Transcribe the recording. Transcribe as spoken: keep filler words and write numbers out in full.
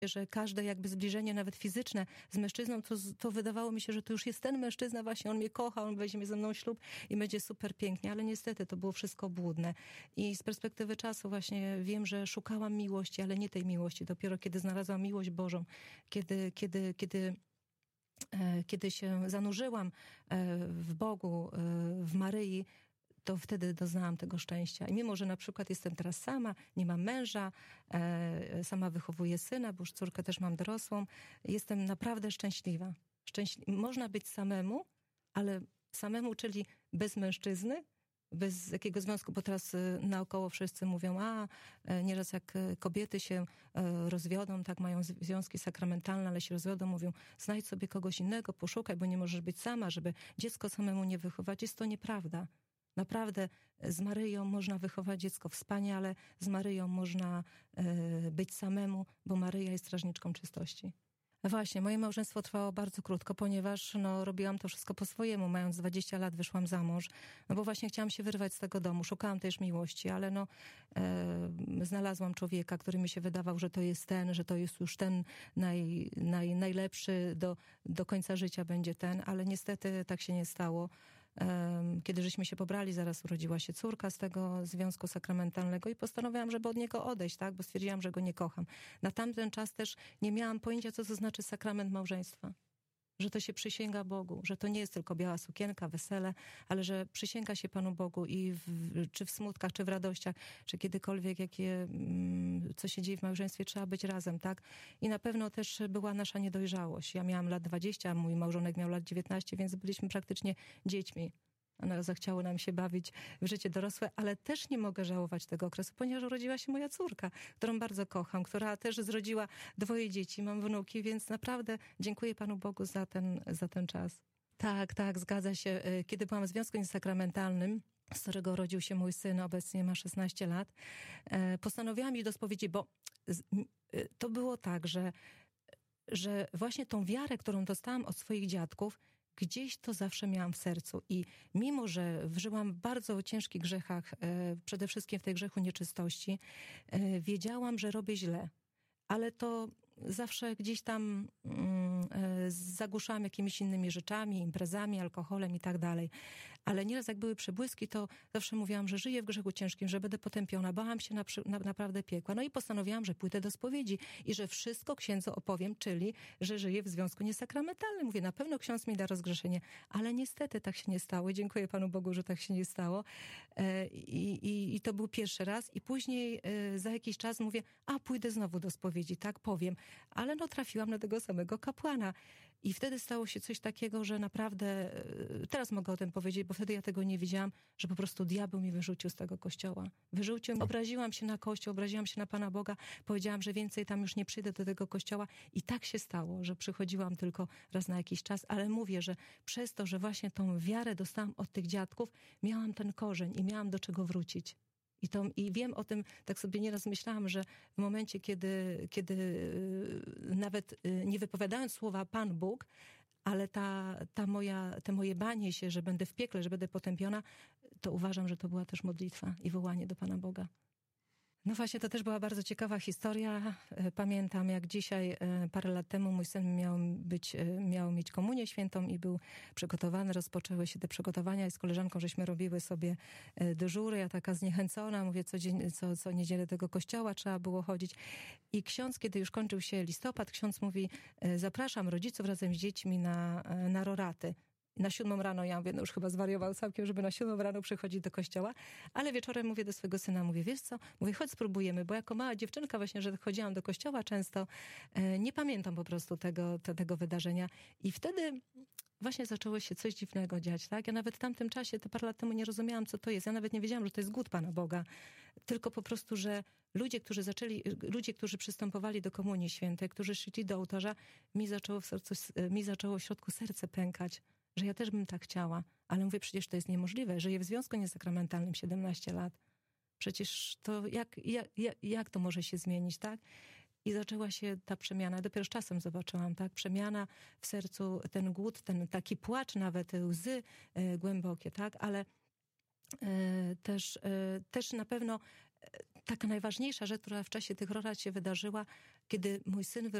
że każde jakby zbliżenie, nawet fizyczne z mężczyzną, to, to wydawało mi się, że to już jest ten mężczyzna właśnie, on mnie kocha, on weźmie ze mną ślub i będzie super pięknie, ale niestety to było wszystko obłudne. I z perspektywy czasu właśnie wiem, że szukałam miłości, ale nie tej miłości. Dopiero kiedy znalazłam miłość Bożą, kiedy, kiedy, kiedy kiedy się zanurzyłam w Bogu, w Maryi, to wtedy doznałam tego szczęścia. I mimo, że na przykład jestem teraz sama, nie mam męża, e, sama wychowuję syna, bo już córkę też mam dorosłą, jestem naprawdę szczęśliwa. Szczęśli- Można być samemu, ale samemu, czyli bez mężczyzny, bez jakiego związku, bo teraz naokoło wszyscy mówią, a nieraz jak kobiety się rozwiodą, tak mają związki sakramentalne, ale się rozwiodą, mówią, znajdź sobie kogoś innego, poszukaj, bo nie możesz być sama, żeby dziecko samemu nie wychować. Jest to nieprawda. Naprawdę z Maryją można wychować dziecko wspaniale, z Maryją można y, być samemu, bo Maryja jest strażniczką czystości. Właśnie, moje małżeństwo trwało bardzo krótko, ponieważ no, robiłam to wszystko po swojemu. Mając dwadzieścia lat wyszłam za mąż, no bo właśnie chciałam się wyrwać z tego domu. Szukałam też miłości, ale no e, znalazłam człowieka, który mi się wydawał, że to jest ten, że to jest już ten naj, naj, najlepszy, do, do końca życia będzie ten, ale niestety tak się nie stało. Kiedy żeśmy się pobrali, zaraz urodziła się córka z tego związku sakramentalnego i postanowiłam, żeby od niego odejść, tak, bo stwierdziłam, że go nie kocham. Na tamten czas też nie miałam pojęcia, co to znaczy sakrament małżeństwa. Że to się przysięga Bogu, że to nie jest tylko biała sukienka, wesele, ale że przysięga się Panu Bogu i w, czy w smutkach, czy w radościach, czy kiedykolwiek, jakie, co się dzieje w małżeństwie, trzeba być razem, tak? I na pewno też była nasza niedojrzałość. Ja miałam lat dwadzieścia, mój małżonek miał lat dziewiętnaście, więc byliśmy praktycznie dziećmi. No, zachciało nam się bawić w życie dorosłe, ale też nie mogę żałować tego okresu, ponieważ urodziła się moja córka, którą bardzo kocham, która też zrodziła dwoje dzieci, mam wnuki, więc naprawdę dziękuję Panu Bogu za ten, za ten czas. Tak, tak, zgadza się. Kiedy byłam w związku niesakramentalnym, z którego urodził się mój syn, obecnie ma szesnaście lat, postanowiłam iść do spowiedzi, bo to było tak, że, że właśnie tą wiarę, którą dostałam od swoich dziadków, gdzieś to zawsze miałam w sercu i mimo, że żyłam w bardzo ciężkich grzechach, przede wszystkim w tej grzechu nieczystości, wiedziałam, że robię źle, ale to zawsze gdzieś tam mm, zagłuszałam jakimiś innymi rzeczami, imprezami, alkoholem i tak dalej. Ale nieraz jak były przebłyski, to zawsze mówiłam, że żyję w grzechu ciężkim, że będę potępiona. Bałam się na, na, naprawdę piekła. No i postanowiłam, że pójdę do spowiedzi i że wszystko księdzu opowiem, czyli, że żyję w związku niesakramentalnym. Mówię, na pewno ksiądz mi da rozgrzeszenie. Ale niestety tak się nie stało. Dziękuję Panu Bogu, że tak się nie stało. I, i, i to był pierwszy raz. I później za jakiś czas mówię, a pójdę znowu do spowiedzi, tak powiem. Ale no trafiłam na tego samego kapłana. I wtedy stało się coś takiego, że naprawdę, teraz mogę o tym powiedzieć, bo wtedy ja tego nie wiedziałam, że po prostu diabeł mi wyrzucił z tego kościoła. Wyrzucił, obraziłam się na kościół, obraziłam się na Pana Boga, powiedziałam, że więcej tam już nie przyjdę do tego kościoła i tak się stało, że przychodziłam tylko raz na jakiś czas, ale mówię, że przez to, że właśnie tą wiarę dostałam od tych dziadków, miałam ten korzeń i miałam do czego wrócić. I, to, I wiem o tym, tak sobie nieraz myślałam, że w momencie, kiedy, kiedy nawet nie wypowiadając słowa Pan Bóg, ale ta, ta moja, te moje banie się, że będę w piekle, że będę potępiona, to uważam, że to była też modlitwa i wołanie do Pana Boga. No właśnie, to też była bardzo ciekawa historia. Pamiętam, jak dzisiaj, parę lat temu mój syn miał być, miał mieć komunię świętą i był przygotowany, rozpoczęły się te przygotowania i z koleżanką żeśmy robiły sobie dyżury. Ja taka zniechęcona, mówię, co, dzień, co, co niedzielę do tego kościoła trzeba było chodzić. I ksiądz, kiedy już kończył się listopad, ksiądz mówi, zapraszam rodziców razem z dziećmi na, na roraty. Na siódmą rano, ja mówię, no już chyba zwariował całkiem, żeby na siódmą rano przychodzić do kościoła, ale wieczorem mówię do swojego syna, mówię, wiesz co, mówię, chodź spróbujemy, bo jako mała dziewczynka właśnie, że chodziłam do kościoła często, nie pamiętam po prostu tego, te, tego wydarzenia i wtedy właśnie zaczęło się coś dziwnego dziać, tak? Ja nawet w tamtym czasie, te parę lat temu nie rozumiałam, co to jest. Ja nawet nie wiedziałam, że to jest głód Pana Boga. Tylko po prostu, że ludzie, którzy zaczęli, ludzie, którzy przystępowali do Komunii Świętej, którzy szli do ołtarza, mi zaczęło w sercu, mi zaczęło w środku serce pękać, że ja też bym tak chciała. Ale mówię, przecież to jest niemożliwe. Żyję w związku niesakramentalnym siedemnaście lat. Przecież to jak, jak, jak to może się zmienić, tak? I zaczęła się ta przemiana. Dopiero z czasem zobaczyłam, tak? Przemiana w sercu, ten głód, ten taki płacz, nawet łzy e, głębokie, tak? Ale e, też, e, też na pewno e, taka najważniejsza rzecz, która w czasie tych rorat się wydarzyła, kiedy mój syn